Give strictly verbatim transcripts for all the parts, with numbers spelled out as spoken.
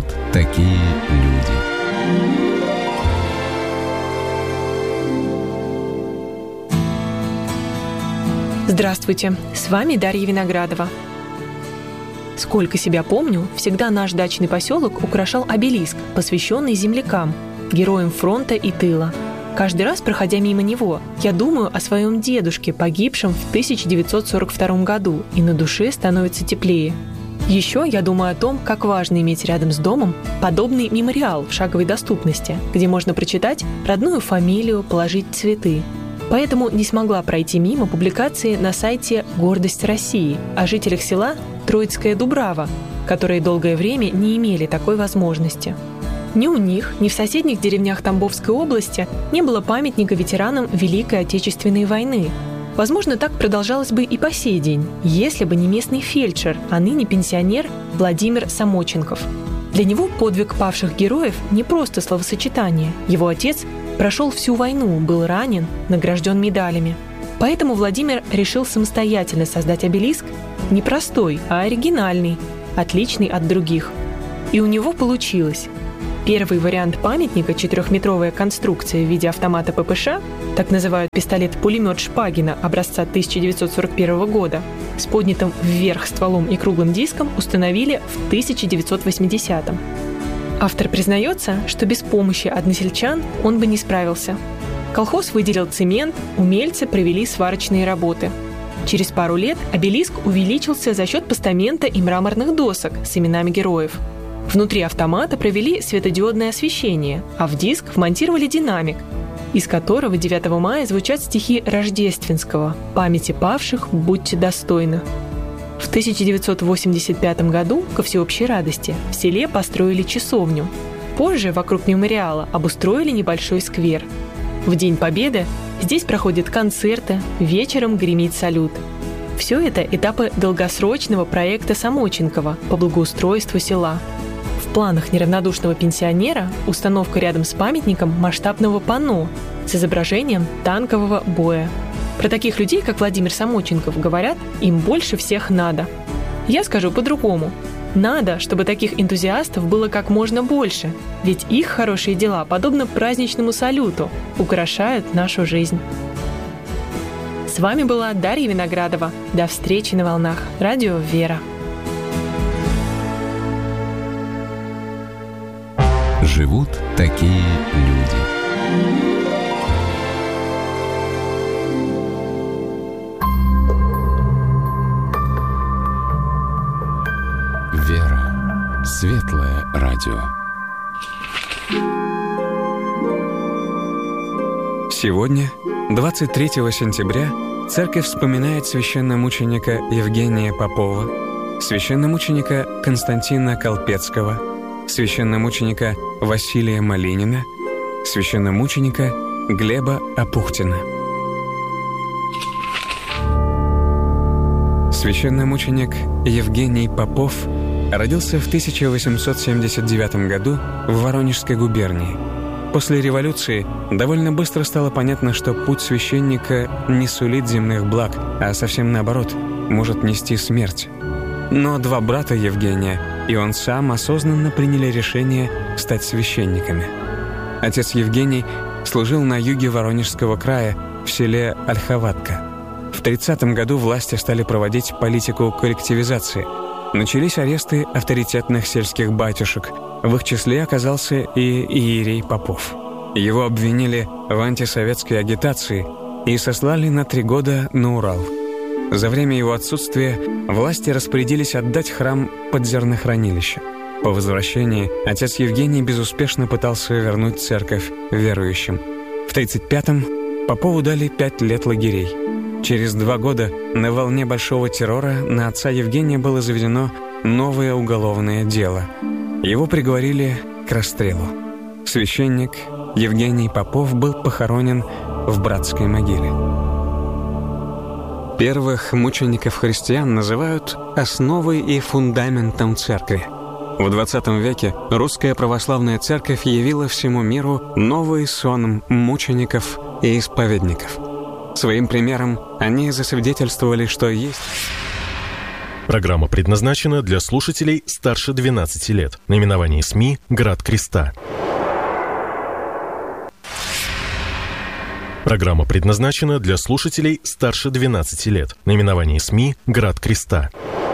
такие люди. Здравствуйте, с вами Дарья Виноградова. Сколько себя помню, всегда наш дачный поселок украшал обелиск, посвященный землякам, героям фронта и тыла. Каждый раз, проходя мимо него, я думаю о своем дедушке, погибшем в тысяча девятьсот сорок втором году, и на душе становится теплее. Еще я думаю о том, как важно иметь рядом с домом подобный мемориал в шаговой доступности, где можно прочитать родную фамилию, положить цветы. Поэтому не смогла пройти мимо публикации на сайте «Гордость России» о жителях села Троицкая Дубрава, которые долгое время не имели такой возможности. Ни у них, ни в соседних деревнях Тамбовской области не было памятника ветеранам Великой Отечественной войны. Возможно, так продолжалось бы и по сей день, если бы не местный фельдшер, а ныне пенсионер Владимир Самоченков. Для него подвиг павших героев не просто словосочетание. Его отец прошел всю войну, был ранен, награжден медалями. Поэтому Владимир решил самостоятельно создать обелиск не простой, а оригинальный, отличный от других. И у него получилось. Первый вариант памятника, четырехметровая конструкция в виде автомата ППШ, так называют пистолет-пулемет Шпагина образца тысяча девятьсот сорок первого года, с поднятым вверх стволом и круглым диском установили в тысяча девятьсот восьмидесятом. Автор признается, что без помощи односельчан он бы не справился. Колхоз выделил цемент, умельцы провели сварочные работы. Через пару лет обелиск увеличился за счет постамента и мраморных досок с именами героев. Внутри автомата провели светодиодное освещение, а в диск вмонтировали динамик, из которого девятого мая звучат стихи Рождественского «Памяти павших будьте достойны». В тысяча девятьсот восемьдесят пятом году, ко всеобщей радости, в селе построили часовню. Позже вокруг мемориала обустроили небольшой сквер. В День Победы здесь проходят концерты, вечером гремит салют. Все это этапы долгосрочного проекта Самоченкова по благоустройству села. В планах неравнодушного пенсионера установка рядом с памятником масштабного панно с изображением танкового боя. Про таких людей, как Владимир Самоченков, говорят, им больше всех надо. Я скажу по-другому. Надо, чтобы таких энтузиастов было как можно больше, ведь их хорошие дела, подобно праздничному салюту, украшают нашу жизнь. С вами была Дарья Виноградова. До встречи на волнах. Радио «Вера». Живут такие люди. Вера. Светлое радио. Сегодня, двадцать третьего сентября, церковь вспоминает священномученика Евгения Попова, священномученика Константина Колпецкого, священномученика Василия Малинина, священномученика Глеба Апухтина. Священномученик Евгений Попов родился в тысяча восемьсот семьдесят девятом году в Воронежской губернии. После революции довольно быстро стало понятно, что путь священника не сулит земных благ, а совсем наоборот, может нести смерть. Но два брата Евгения и он сам осознанно приняли решение стать священниками. Отец Евгений служил на юге Воронежского края в селе Ольховатка. В тридцатом году власти стали проводить политику коллективизации. Начались аресты авторитетных сельских батюшек. В их числе оказался и иерей Попов. Его обвинили в антисоветской агитации и сослали на три года на Урал. За время его отсутствия власти распорядились отдать храм под зернохранилище. По возвращении отец Евгений безуспешно пытался вернуть церковь верующим. В тридцать пятом Попову дали пять лет лагерей. Через два года на волне большого террора на отца Евгения было заведено новое уголовное дело. Его приговорили к расстрелу. Священник Евгений Попов был похоронен в братской могиле. Первых мучеников христиан называют основой и фундаментом церкви. В двадцатом веке русская православная церковь явила всему миру новый сон мучеников и исповедников. Своим примером они засвидетельствовали, что есть Программа предназначена для слушателей старше двенадцати лет. Наименование СМИ «Град Креста». Программа предназначена для слушателей старше двенадцати лет. Наименование СМИ «Град Креста».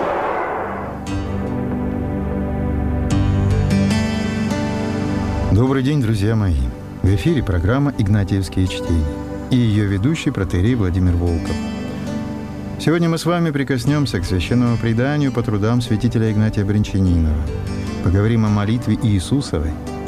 Добрый день, друзья мои. В эфире программа «Игнатьевские чтения» и ее ведущий протоиерей Владимир Волков. Сегодня мы с вами прикоснемся к священному преданию по трудам святителя Игнатия Брянчанинова. Поговорим о молитве Иисусовой.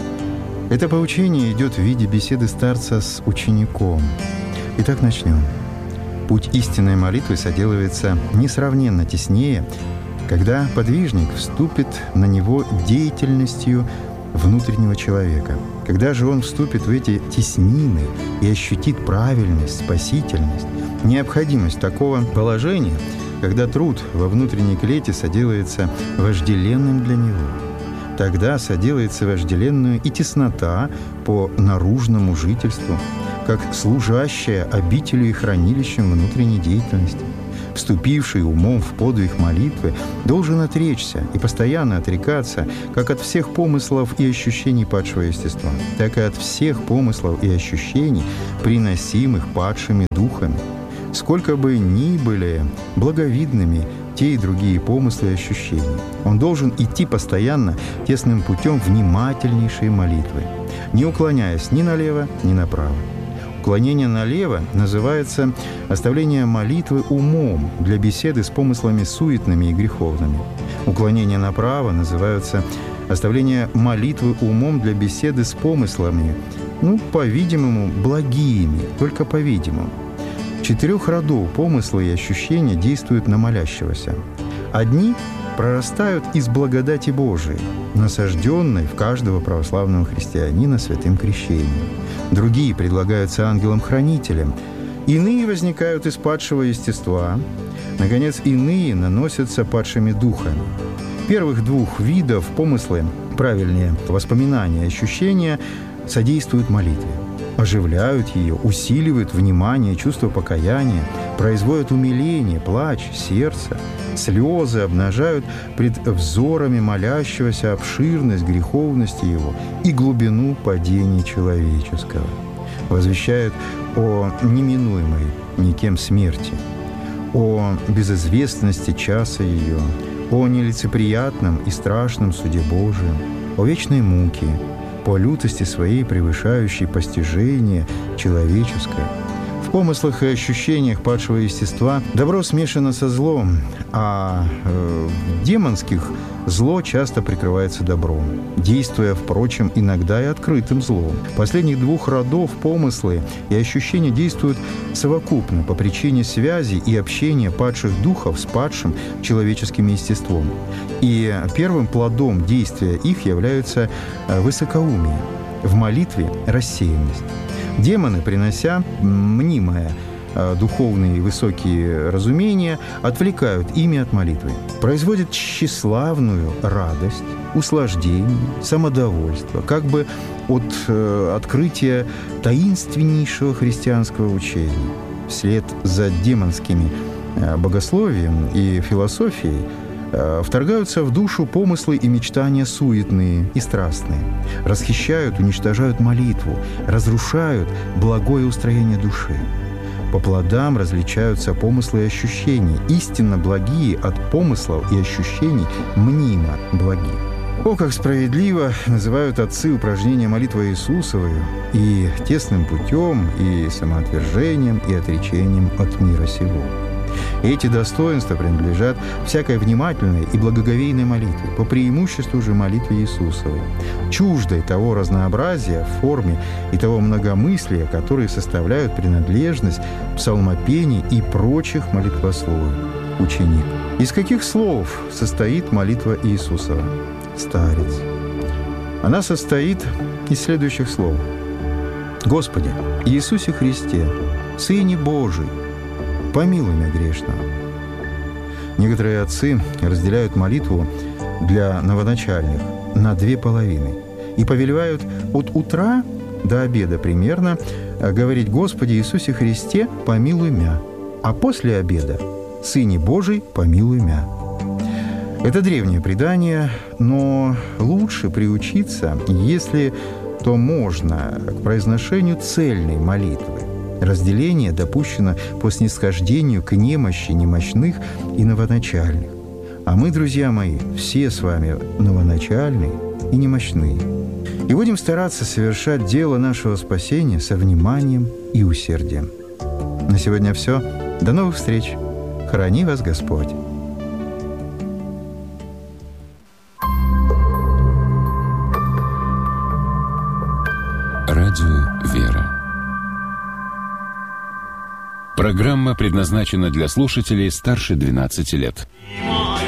Это поучение идет в виде беседы старца с учеником. Итак, начнем. Путь истинной молитвы соделывается несравненно теснее, когда подвижник вступит на него деятельностью внутреннего человека. Когда же он вступит в эти теснины и ощутит правильность, спасительность, необходимость такого положения, когда труд во внутренней клете соделается вожделенным для него, тогда соделается вожделенную и теснота по наружному жительству, как служащая обителю и хранилищем внутренней деятельности. Вступивший умом в подвиг молитвы должен отречься и постоянно отрекаться как от всех помыслов и ощущений падшего естества, так и от всех помыслов и ощущений, приносимых падшими духами. Сколько бы ни были благовидными те и другие помыслы и ощущения, он должен идти постоянно тесным путем внимательнейшей молитвы, не уклоняясь ни налево, ни направо. Уклонение налево называется оставление молитвы умом для беседы с помыслами суетными и греховными. Уклонение направо называется оставление молитвы умом для беседы с помыслами, ну, по-видимому, благими, только по-видимому. Четырех родов помыслы и ощущения действуют на молящегося. Одни прорастают из благодати Божией, насажденной в каждого православного христианина святым крещением. Другие предлагаются ангелом-хранителем. Иные возникают из падшего естества. Наконец, иные наносятся падшими духами. Первых двух видов помыслы, правильнее, воспоминания и ощущения, содействуют молитве. Оживляют ее, усиливают внимание, чувство покаяния, производят умиление, плач, сердце. Слезы обнажают пред взорами молящегося обширность греховности его и глубину падения человеческого. Возвещают о неминуемой никем смерти, о безызвестности часа ее, о нелицеприятном и страшном суде Божием, о вечной муке, по лютости своей превышающей постижение человеческое. В помыслах и ощущениях падшего естества добро смешано со злом, а э, в демонских зло часто прикрывается добром, действуя, впрочем, иногда и открытым злом. Последних двух родов помыслы и ощущения действуют совокупно по причине связи и общения падших духов с падшим человеческим естеством. И первым плодом действия их является высокоумие, в молитве рассеянность. Демоны, принося мнимое духовные высокие разумения, отвлекают ими от молитвы, производят тщеславную радость, услаждение, самодовольство, как бы от э, открытия таинственнейшего христианского учения. Вслед за демонскими э, богословием и философией э, вторгаются в душу помыслы и мечтания суетные и страстные, расхищают, уничтожают молитву, разрушают благое устроение души. По плодам различаются помыслы и ощущения, истинно благие от помыслов и ощущений мнимо благих. О, как справедливо называют отцы упражнения молитвы Иисусовой и тесным путем, и самоотвержением, и отречением от мира сего. Эти достоинства принадлежат всякой внимательной и благоговейной молитве, по преимуществу же молитве Иисусовой, чуждой того разнообразия в форме и того многомыслия, которые составляют принадлежность псалмопений и прочих молитвословий. Ученик. Из каких слов состоит молитва Иисусова? Старец. Она состоит из следующих слов. «Господи, Иисусе Христе, Сыне Божий, помилуй меня грешного». Некоторые отцы разделяют молитву для новоначальных на две половины и повелевают от утра до обеда примерно говорить «Господи Иисусе Христе, помилуй мя», а после обеда «Сыне Божий, помилуй мя». Это древнее предание, но лучше приучиться, если то можно, к произношению цельной молитвы. Разделение допущено по снисхождению к немощи немощных и новоначальных. А мы, друзья мои, все с вами новоначальные и немощные. И будем стараться совершать дело нашего спасения со вниманием и усердием. На сегодня все. До новых встреч. Храни вас Господь. Радио «Вера». Программа предназначена для слушателей старше двенадцати лет.